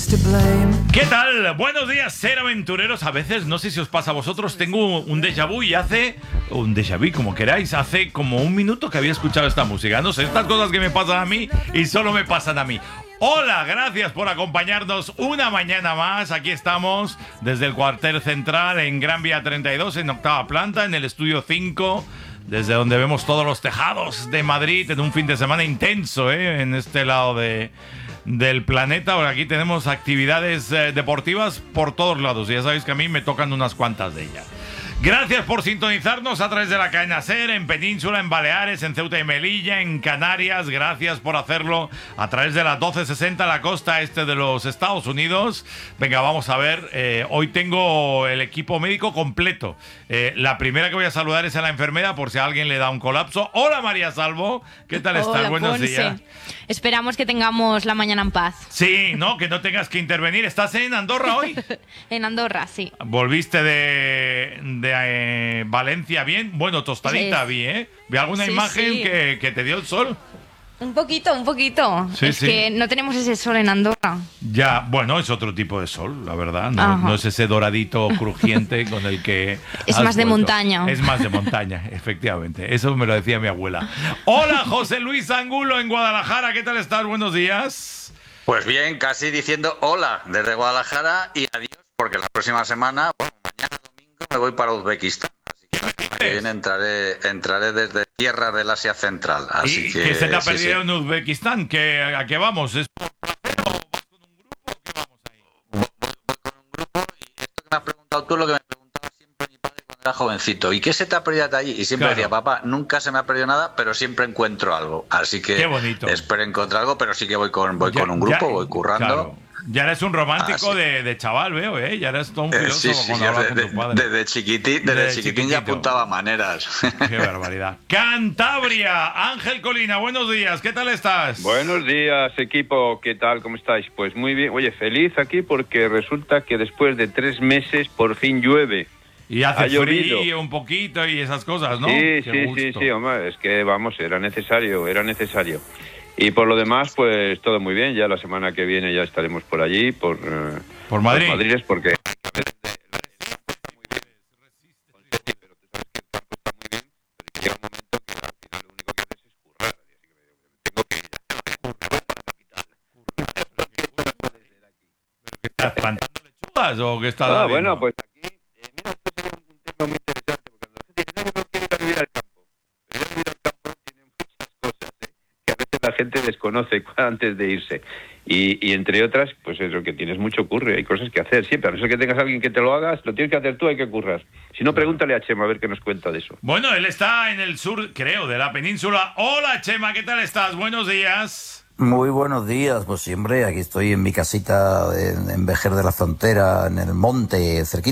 ¿Qué tal? Buenos días, ser aventureros. A veces, no sé si os pasa a vosotros, tengo un déjà vu y un déjà vu, como queráis, hace como un minuto que había escuchado esta música. No sé, estas cosas que me pasan a mí y solo me pasan a mí. Hola, gracias por acompañarnos una mañana más. Aquí estamos desde el cuartel central en Gran Vía 32, en octava planta, en el estudio 5, desde donde vemos todos los tejados de Madrid en un fin de semana intenso, en este lado del planeta. Ahora aquí tenemos actividades deportivas por todos lados. Y ya sabéis que a mí me tocan unas cuantas de ellas. Gracias por sintonizarnos a través de la cadena SER, en Península, en Baleares, en Ceuta y Melilla, en Canarias. Gracias por hacerlo a través de la 1260, la costa este de los Estados Unidos. Venga, vamos a ver. Hoy tengo el equipo médico completo. La primera que voy a saludar es a la enfermera por si a alguien le da un colapso. Hola, María Salvo. ¿Qué tal estás? Hola, Buenos Ponce. días. Esperamos que tengamos la mañana en paz. Sí, no, que no tengas que intervenir. ¿Estás en Andorra hoy? En Andorra, sí. ¿Volviste de Valencia bien? Bueno, tostadita Sí. vi, ¿eh? Vi alguna Sí, imagen sí. que te dio el sol. Un poquito. Sí, es sí. que no tenemos ese sol en Andorra. Ya, bueno, es otro tipo de sol, la verdad. Ajá. No es ese doradito crujiente con el que Es has más de vuelto. montaña. Es más de montaña, efectivamente. Eso me lo decía mi abuela. Hola, José Luis Angulo en Guadalajara. ¿Qué tal estás? Buenos días. Pues bien, casi diciendo hola desde Guadalajara y adiós, porque la próxima semana, bueno, mañana domingo, me voy para Uzbekistán. Así que la semana que viene entraré desde tierra del Asia Central. Así ¿Y que qué se te ha sí, perdido sí. en Uzbekistán? ¿A qué vamos? ¿Es por placer o vas con un grupo o qué vamos ahí? Voy con un grupo y esto que me has preguntado tú, lo que me preguntaba siempre mi padre cuando era jovencito. ¿Y qué se te ha perdido de allí? Y siempre Claro. decía, papá, nunca se me ha perdido nada, pero siempre encuentro algo. Así que Qué bonito. espero encontrar algo, pero sí que voy con un grupo, voy currando. Claro. Ya eres un romántico Ah, sí. de chaval, veo, ¿eh? Ya eres todo un filósofo Sí, sí, cuando yo hablas con tu padre. desde chiquitín Desde ya chiquitito. apuntaba maneras. Qué barbaridad. Cantabria, Ángel Colina, buenos días, ¿qué tal estás? Buenos días, equipo, ¿qué tal? ¿Cómo estáis? Pues muy bien. Oye, feliz aquí porque resulta que después de 3 meses por fin llueve. Y hace ha llovido. frío un poquito y esas cosas, ¿no? Sí, Qué gusto. sí, hombre, es que vamos, era necesario. Y por lo demás, pues todo muy bien. Ya la semana que viene ya estaremos por allí, por Madrid. Por Madrid, porque ¿Estás plantando lechugas o qué estás haciendo? bueno, pues aquí, mira, esto sería un tema muy interesante, porque cuando la gente dice, no, yo no quiero ir a vivir al campo. Pero ir a vivir al campo tiene muchas cosas, que a veces la gente desconoce antes de irse. Y entre otras, pues eso, que tienes mucho curro, hay cosas que hacer siempre. A no ser que tengas a alguien que te lo hagas, lo tienes que hacer tú, hay que currar. Si no, pregúntale a Chema a ver qué nos cuenta de eso. Bueno, él está en el sur, creo, de la península. Hola, Chema, ¿qué tal estás? Buenos días. Muy buenos días, pues siempre aquí estoy en mi casita en Vejer de la Frontera, en el monte, cerquita